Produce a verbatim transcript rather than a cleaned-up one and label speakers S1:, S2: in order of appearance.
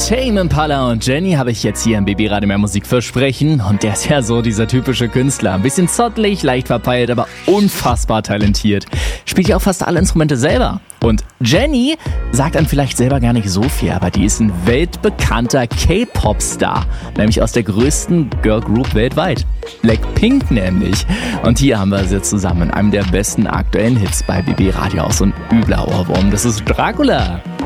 S1: Tame Impala und Jenny habe ich jetzt hier im Baby Radio Mehr Musik versprechen. Und der ist ja so dieser typische Künstler. Ein bisschen zottelig, leicht verpeilt, aber unfassbar talentiert. Spielt ja auch fast alle Instrumente selber. Und Jenny sagt einem vielleicht selber gar nicht so viel, aber die ist ein weltbekannter K-Pop-Star. Nämlich aus der größten Girl-Group weltweit. Blackpink nämlich. Und hier haben wir sie zusammen in einem der besten aktuellen Hits bei B B Radio. Auch so ein übler Ohrwurm. Das ist Dracula.